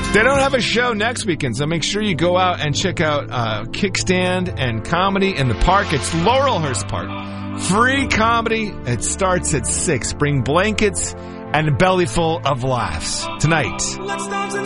They don't have a show next weekend, so make sure you go out and check out Kickstand and Comedy in the Park. It's Laurelhurst Park. Free comedy. It starts at 6. Bring blankets and a belly full of laughs tonight.